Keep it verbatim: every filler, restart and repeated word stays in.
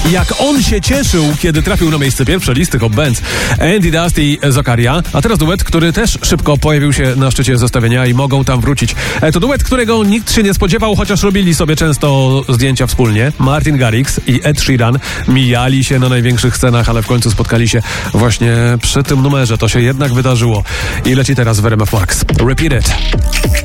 Jak on się cieszył, kiedy trafił na miejsce pierwsze listy Hot Bands. Andy Dusty i Zakaria, a teraz duet, który też szybko pojawił się na szczycie zestawienia i mogą tam wrócić. To duet, którego nikt się nie spodziewał, chociaż robili sobie często zdjęcia wspólnie. Martin Garrix i Ed Sheeran mijali się na największych scenach, ale w końcu spotkali się właśnie przy tym numerze. To się jednak wydarzyło. I leci teraz w R M F Max. Repeat It.